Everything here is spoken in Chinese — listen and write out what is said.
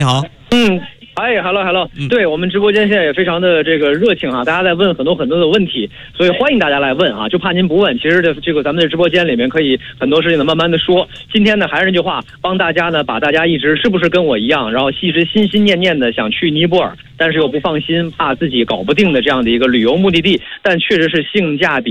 你好。 哎 ，hello， 对我们直播间现在也非常的这个热情啊，大家在问很多的问题，所以欢迎大家来问啊，就怕您不问。其实这个咱们的直播间里面可以很多事情呢慢慢的说。今天呢还是那句话，帮大家呢把大家一直是不是跟我一样，然后一直心心念念的想去尼泊尔，但是又不放心，怕自己搞不定的这样的一个旅游目的地，但确实是性价比